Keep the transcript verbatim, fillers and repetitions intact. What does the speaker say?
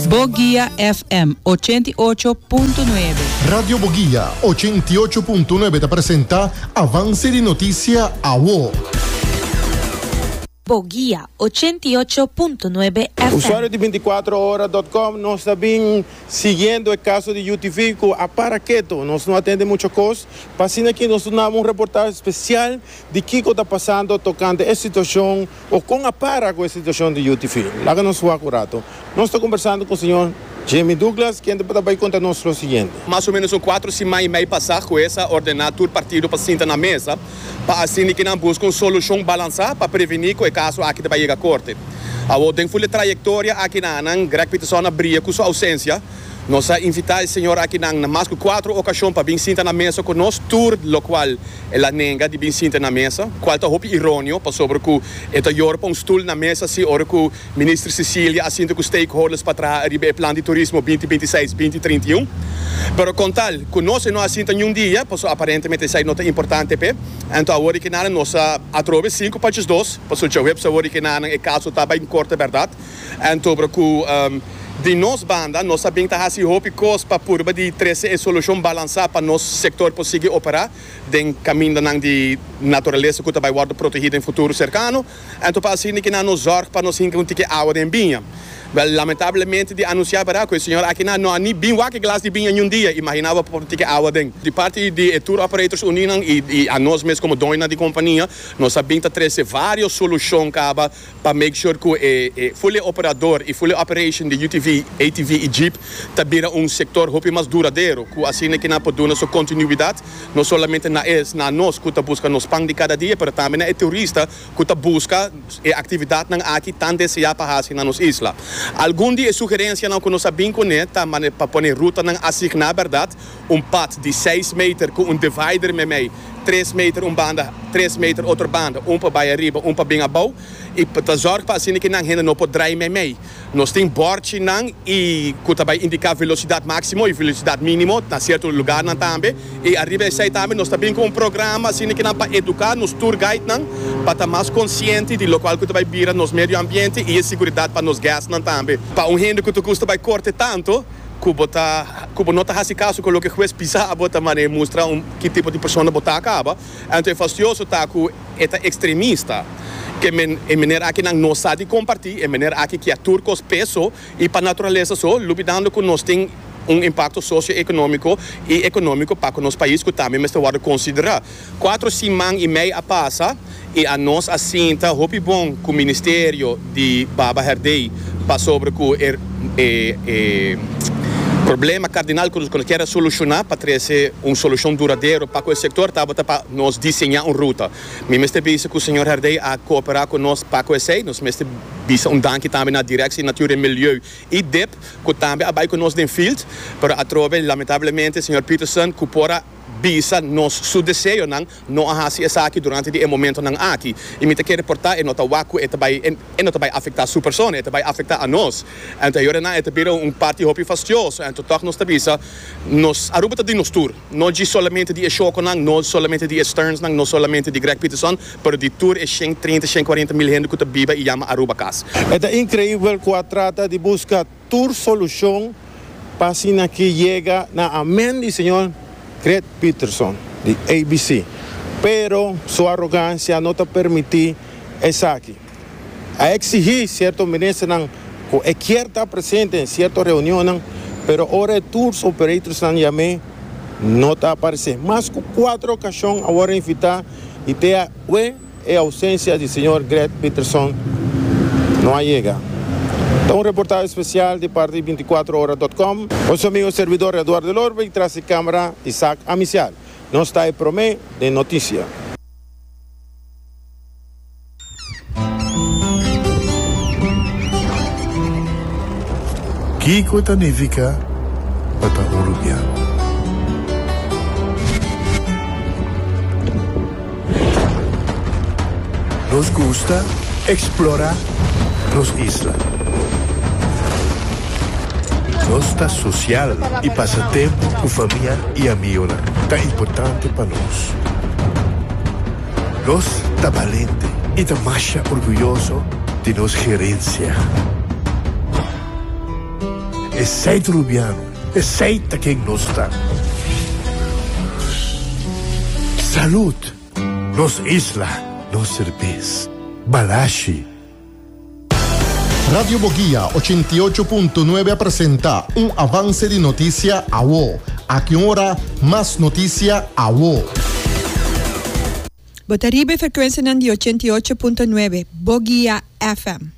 Boguía F M ochenta y ocho punto nueve. Radio Boguía ochenta y ocho punto nueve te presenta Avance de Noticia a W O. Boguía ochenta y ocho punto nueve F M. Usuários de vinte e quatro horas ponto com, nós também seguindo o caso de U T V com a Paraqueto. Nós não atendemos muitas coisas. Passando aqui, nós damos uma reportagem especial de o que está passando, tocando essa situação, ou com a para com a situação de U T V. Lá que nós vamos acurado. Nós estamos conversando com o senhor Jamie Douglas, que vai contar nós o seguinte. Mais ou menos um quatro semanas e meia passar com essa ordenado o partido para sentar na mesa, para assim que não busca uma solução balançada para prevenir que o caso aqui vai chegar à corte. A ordem foi a trajetória aqui na Greg Peterson abria com sua ausência. Nós invitamos o senhor aqui na mais que quatro ocasiões para vir sentar na mesa conosco, tour lo qual ela nega de vir sentar na mesa, qual está muito irônico, para sobre que esta Europa um stool na mesa se ora que o ministro Cecília assinta com os stakeholders para trazer o plano de turismo vinte e vinte e seis, vinte e trinta e um. Pero com tal, conosco não assinta nenhum dia, porque aparentemente essa é nota importante, então agora que nada nós atrove cinco para os dois, para o web agora que nada é caso está bem corta verdade, então para que de nós banda, nós sabemos que há hope cos para purba de treze solução balançar para nosso setor conseguir operar den caminho de natureza que vai ser protegida em futuro cercano. Então para assim que não zorg para nós encontrar água em binha. Well, lamentavelmente de anunciar para que o senhor aqui não há nem bem que glass de binha em um dia, imaginava por ter água dentro. De parte de tour operators unidos e, e a nós mesmos como dona de companhia, nós sabemos que trazer várias soluções para make sure que o eh, fully operador e fully operation de U T V, A T V e Jeep também um setor hope mais duradouro, que assim que não pode dar sua continuidade, não somente na es na nós que busca nos pão de cada dia, mas também na turista que busca a atividade na aqui tão desejada para na nossa isla. Algum dia sugerência não que nós sabemos com neta, mas para pôr ruta não assignar verdade, um pat de seis metros com um divider me meio, três metros um banda, três metros outra banda, um para baixo arriba, um para bem abaixo, e para zorg para assim que não ainda não pode drive me meio. Nós temos board não e que também indicar velocidade máxima e velocidade mínima na certo lugar não também, e arriba esse também nós também com um programa assim que não para educar nos tour guide não, para estar mais consciente de local que também vira nos meio ambiente e a segurança para nos gastos não também. Para um rende que tu custa vai corte tanto, Cuba tá, Cuba não está assim caso que o que juiz pisar a bota maneira mostrar um que tipo de pessoa botar acaba, então é fastidioso tá com esta extremista que men é maneira aqui não nos sabe compartilhar, é maneira aqui que a turcos peso e para natureza só, lubidando que nós tem um impacto socioeconômico e econômico para o nosso país que também me está a considerar. Quatro semanas e meia a passa e a nós assim tá hope bom com o Ministério de Baba Herdei para sobre que er, é, é, problema cardinal que nós queremos solucionar para trazer uma solução duradoura para o setor, tá, para nós desenhar uma ruta. Me mestre visa que o senhor Herdei a cooperar com nós para o sei, nós mestre visa um danke também na direção natura e milieu e D E P, que também vai com nós no field, para atrove lamentavelmente o senhor Peterson que pora bisa nos su desejo não não hasi essa aqui durante o momento não aqui e me quer reportar e nota waku e também e não vai afetar a sua pessoa e vai afetar a nós então eu não é também um parte hopi fastioso então toque nos tabisa nos aruba de nos tour não de somente de Eshoko não não somente de Stearns não não somente de Greg Peterson pero de tour é cem, trinta, cem, quarenta mil gente que biba e chama aruba cas é incrível que trata de buscar tour solução para assim que chega na amém de senhor Greg Peterson, de A B C, pero sua arrogância não te permite isso aqui. A exigir certo ministro não, que quer estar presente em certa reunião não, pero ora tours operators não chamei, não está aparecendo. Mas com quatro ocasiões agora invitar e ter a a ausência do senhor Greg Peterson não chega. Então, um reportagem especial de parte de vinte e quatro horas ponto com. Nosso amigo servidor Eduardo Lorbe e traz a câmera Isaac Amicial. Não está aí promê de notícia. Kiko Tanifica para Uruguai. Nos gusta explorar nos islas. Nossa social e passatempo com família e amigos é importante para nós. Nós está valente e está mais orgulhoso de nossa gerência. aceite rubiano, aceite que nos está. Salud, nos isla, nos cerveza, Balashi. Radio Boguía ochenta y ocho punto nueve presenta un avance de noticia a vos. A qué hora más noticia a vos. Botaribe frecuencia de ochenta y ocho punto nueve, Boguía F M.